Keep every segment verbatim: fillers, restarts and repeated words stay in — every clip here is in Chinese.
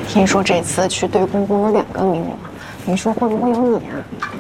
听说这次去对公部有两个名额，你说会不会有你啊？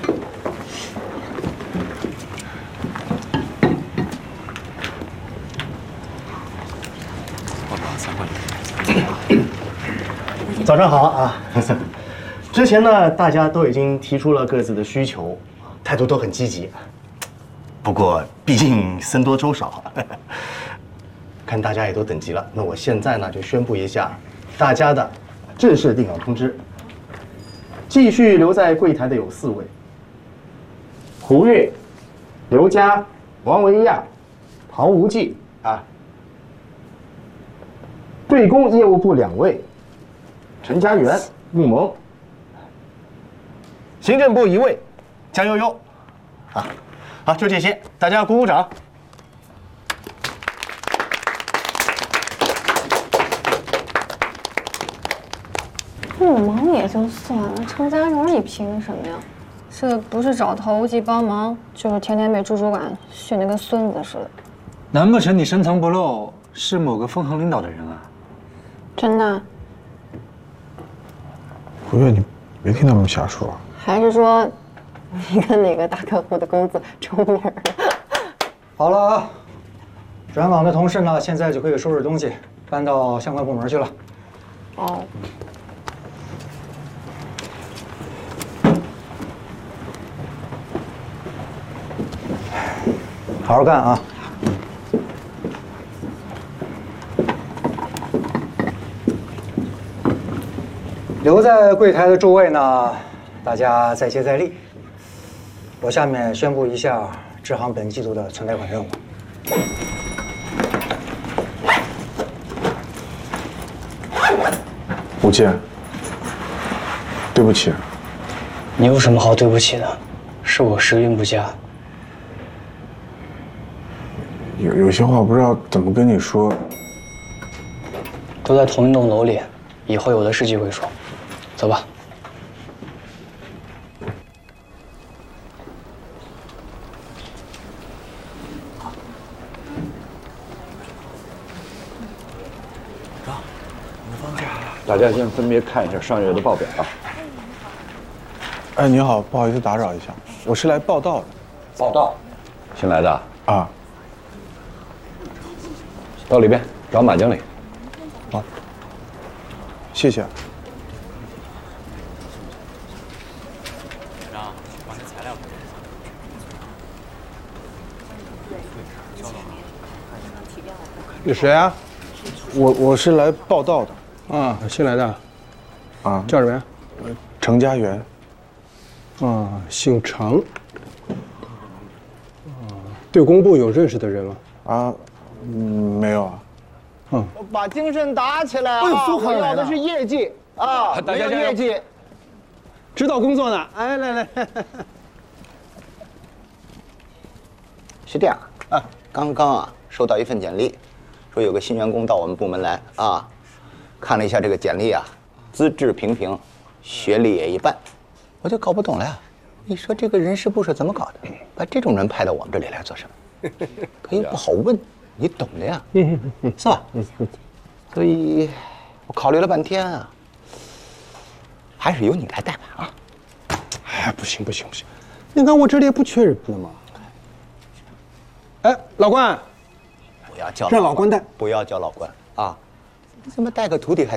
早上好啊！之前呢，大家都已经提出了各自的需求，态度都很积极。不过，毕竟僧多粥少，看大家也都等急了，那我现在呢就宣布一下大家的正式定岗通知。继续留在柜台的有四位：胡月、刘佳、王维亚、陶无忌啊。对公业务部两位。 陈家元、穆萌，行政部一位，江悠悠，啊，好，就这些，大家鼓鼓掌。 穆萌也就算了，陈家元你凭什么呀？这不是找陶无忌帮忙，就是天天被朱主管训得跟孙子似的。 难不成你深藏不露是某个分行领导的人啊？ 真的？ 胡月，你别听他们瞎说。 还是说，你跟哪个大客户的公子重名了？ 好了啊，转岗的同事呢，现在就可以收拾东西，搬到相关部门去了。 哦。 好好干啊！ 留在柜台的诸位呢，大家再接再厉。我下面宣布一下支行本季度的存贷款任务。 吴健，对不起。 你有什么好对不起的？是我时运不佳。 有有些话不知道怎么跟你说。 都在同一栋楼里，以后有的是机会说。 走吧。 大家先分别看一下上月的报表啊。 哎，你好，不好意思打扰一下，我是来报道的。 报道，新来的啊。 到里边找马经理。 好，谢谢。 有谁啊？ 我我是来报道的。 啊，新来的。 啊， 叫什么呀？ 程家元。 啊，姓程。啊，对公部有认识的人吗？ 啊，嗯，没有啊。 嗯。 把精神打起来啊！我要的是业绩啊！没有业绩。 指导工作呢？哎，来来。 是这样啊，刚刚啊收到一份简历。 说有个新员工到我们部门来啊，看了一下这个简历啊，资质平平，学历也一般，我就搞不懂了呀。你说这个人事部是怎么搞的？把这种人派到我们这里来做什么？可又不好问，你懂的呀，是吧？所以，我考虑了半天啊，还是由你来代办啊。 哎，不行不行不行，你看我这里也不缺人呢嘛。哎，老关。 不要叫让老关带， 不要叫老关啊！你怎么带个徒弟还